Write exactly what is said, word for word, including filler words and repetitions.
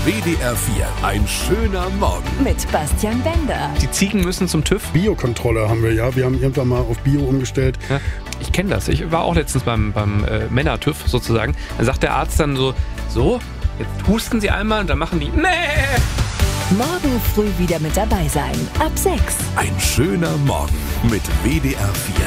W D R vier. Ein schöner Morgen. Mit Bastian Bender. Die Ziegen müssen zum TÜV. Biokontrolle haben wir ja. Wir haben irgendwann mal auf Bio umgestellt. Ja, ich kenne das. Ich war auch letztens beim, beim äh, Männer-TÜV sozusagen. Da sagt der Arzt dann so, so, jetzt husten Sie einmal und dann machen die nee. Morgen früh wieder mit dabei sein. Ab sechs. Ein schöner Morgen mit W D R vier.